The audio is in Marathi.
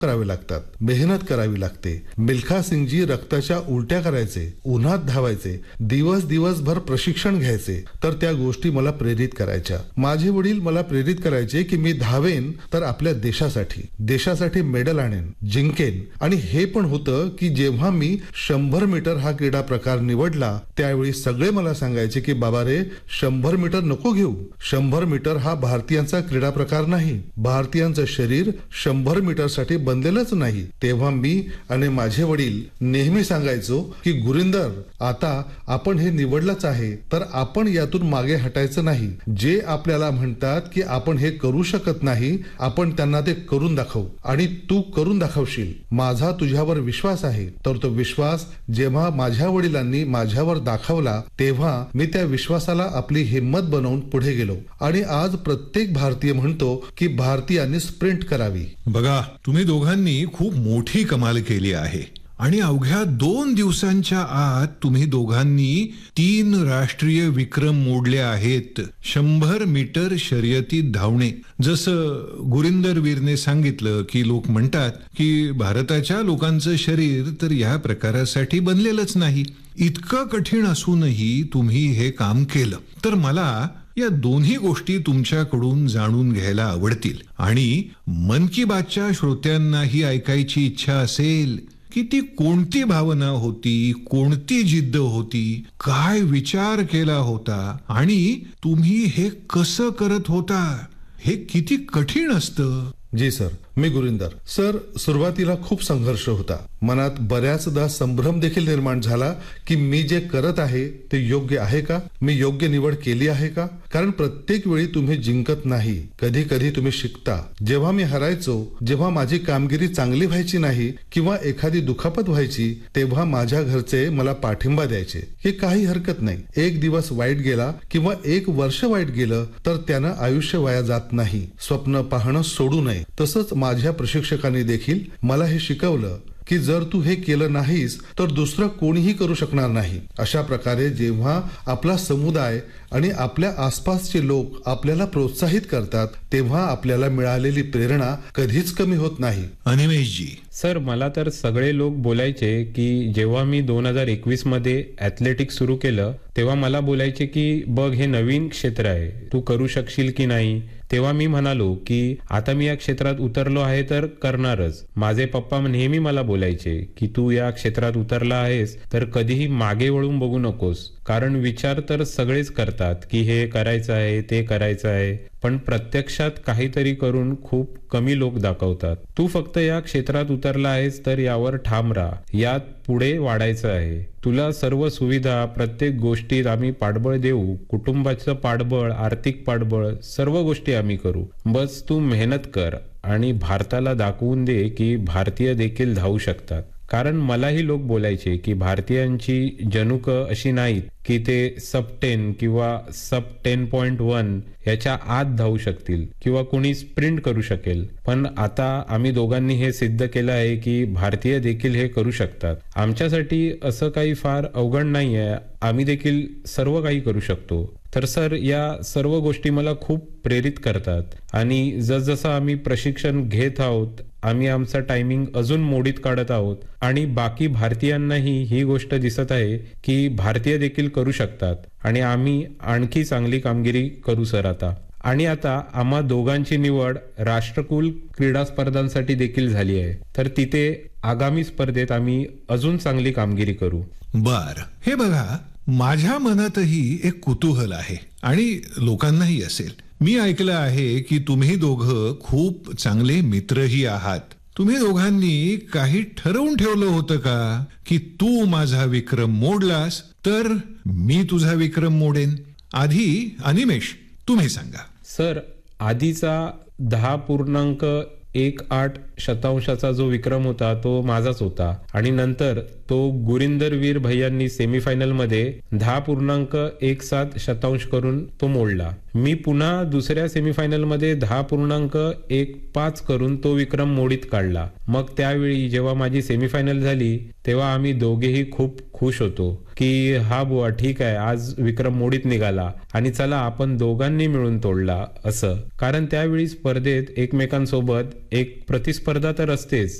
करावे लागतात, मेहनत करावी लागते. मिल्खा सिंगजी रक्ताच्या उलट्या करायचे, उन्हात धावायचे, दिवसभर प्रशिक्षण घ्यायचे, तर त्या गोष्टी मला प्रेरित करायच्या. माझे वडील मला प्रेरित करायचे की मी धावेन तर आपल्या देशासाठी मेडल आणेन, जिंकेन. आणि हे पण होतं की जेव्हा मी 100 मीटर हा क्रीडा प्रकार निवडला त्यावेळी सगळे मला सांगायचे की बाबा रे, 100 मीटर नको घेऊ. 100 मीटर हा भारतीयांचा क्रीडा प्रकार नाही. भारतीयांचं शरीर 100 मीटर साठी बनलेलंच नाही. तेव्हा मी आणि माझे वडील नेहमी सांगायचो की गुरिंदर, आता आपण हे निवडलंच आहे तर आपण यातून मागे हटायचं नाही. जे आपल्याला म्हणतात की आपण हे करू शकत नाही, आपण त्यांना ते करून दाखवू आणि तू करून दाखवशील. माझा तुझ्यावर विश्वास आहे. तर तो विश्वास जेव्हा माझ्या वडिलांनी माझ्यावर दाखवला तेव्हा मी त्या विश्वासाला आपली हिंमत बनवून पुढे गेलो आणि आज प्रत्येक भारतीय म्हणतो की भारतीयांनी स्प्रिंट करावी. बघा, तुम्ही दोघांनी खूप मोठी कमाल केली आहे आणि अवघ्या 2 दिवसांच्या आत तुम्ही दोघांनी 3 राष्ट्रीय विक्रम मोडले आहेत. 100 मीटर शर्यतीत धावणे. जसं गुरिंदर वीरने सांगितलं की लोक म्हणतात की भारताच्या लोकांचं शरीर तर या प्रकारासाठी बनलेलंच नाही. इतकं कठीण असूनही तुम्ही हे काम केलं. तर मला या दोन्ही गोष्टी तुमच्याकडून जाणून घ्यायला आवडतील आणि मन की बातच्या श्रोत्यांनाही ऐकायची इच्छा असेल की ती कोणती भावना होती, कोणती जिद्द होती, काय विचार केला होता आणि तुम्ही हे कसं करत होता. हे किती कठीण असतं. जी सर, मी गुरिंदर. सर, सुरुवातीला खूप संघर्ष होता. मनात बऱ्याचदा संभ्रम देखील निर्माण झाला की मी जे करत आहे ते योग्य आहे का, मी योग्य निवड केली आहे का. कारण प्रत्येक वेळी तुम्ही जिंकत नाही, कधी कधी तुम्ही शिकता. जेव्हा मी हरायचो, जेव्हा माझी कामगिरी चांगली व्हायची नाही किंवा एखादी दुखापत व्हायची, तेव्हा माझ्या घरचे मला पाठिंबा द्यायचे की काही हरकत नाही, एक दिवस वाईट गेला किंवा 1 वर्ष वाईट गेलं तर त्यानं आयुष्य वाया जात नाही. स्वप्न पाहणं सोडू नये. तसंच माझ्या प्रशिक्षकांनी देखील मला हे शिकवलं की जर तू हे केलं नाहीस तर दुसरं कोणीही करू शकणार नाही. अशा प्रकारे जेव्हा आपला समुदाय आणि आपल्या आसपासचे लोक आपल्याला प्रोत्साहित करतात तेव्हा आपल्याला मिळालेली प्रेरणा कधीच कमी होत नाही. अनिमेशजी. सर, मला तर सगळे लोक बोलायचे की जेव्हा मी 2021 मध्ये ॲथलेटिक्स सुरू केलं तेव्हा मला बोलायचे की बघ, हे नवीन क्षेत्र आहे, तू करू शकशील की नाही. तेव्हा मी म्हणालो की आता मी या क्षेत्रात उतरलो आहे तर करणारच. माझे पप्पा नेहमी मला बोलायचे की तू या क्षेत्रात उतरला आहेस तर कधीही मागे वळून बघू नकोस. कारण विचार तर सगळेच करतात की हे करायचं आहे, ते करायचं आहे, पण प्रत्यक्षात काहीतरी करून खूप कमी लोक दाखवतात. तू फक्त या क्षेत्रात उतरला आहेस तर यावर ठाम राहा. यात पुढे वाढायचं आहे. तुला सर्व सुविधा, प्रत्येक गोष्टीत आम्ही पाठबळ देऊ. कुटुंबाचं पाठबळ, आर्थिक पाठबळ, सर्व गोष्टी आम्ही करू. बस तू मेहनत कर आणि भारताला दाखवून दे की भारतीय देखील धावू शकतात. कारण मलाही लोक बोलायचे की भारतीयांची जनुक अशी नाहीत की ते सब 10 किंवा सब 10.1 याच्या आत धावू शकतील किंवा कोणी स्प्रिंट करू शकेल. पण आता आम्ही दोघांनी हे सिद्ध केलं आहे की भारतीय देखील हे करू शकतात. आमच्यासाठी असं काही फार अवघड नाही आहे. आम्ही देखील सर्व काही करू शकतो. तर सर, या सर्व गोष्टी मला खूप प्रेरित करतात आणि जसजसं आम्ही प्रशिक्षण घेत आहोत आम्ही आमचा टायमिंग अजून मोडीत काढत आहोत आणि बाकी भारतीयांनाही ही गोष्ट दिसत आहे की भारतीय देखील करू शकतात आणि आम्ही आणखी चांगली कामगिरी करू सर आता. आणि आता आम्हा दोघांची निवड राष्ट्रकुल क्रीडा स्पर्धांसाठी देखील झाली आहे. तर तिथे आगामी स्पर्धेत आम्ही अजून चांगली कामगिरी करू. बर, हे बघा, माझ्या मनातही एक कुतूहल आहे आणि लोकांनाही असेल. मी ऐकलं आहे की तुम्ही दोघं खूप चांगले मित्रही आहात. तुम्ही दोघांनी काही ठरवून ठेवलं होतं का की तू माझा विक्रम मोडलास तर मी तुझा विक्रम मोडेन? आधी अनिमेश, तुम्ही सांगा. सर, आधीचा 10.18 शतांशाचा जो विक्रम होता तो माझाच होता आणि नंतर तो गुरिंदर वीर भैयांनी सेमीफायनल मध्ये 10.17 शतांश करून तो मोडला. मी पुन्हा दुसऱ्या सेमीफायनल मध्ये 10.15 करून तो विक्रम मोडीत काढला. मग त्यावेळी जेव्हा माझी सेमीफायनल झाली तेव्हा आम्ही दोघेही खूप खुश होतो की हा बुवा ठीक आहे, आज विक्रम मोडीत निघाला आणि चला आपण दोघांनी मिळून तोडला असं. कारण त्यावेळी स्पर्धेत एकमेकांसोबत एक प्रतिस्पर्धा तर असतेच,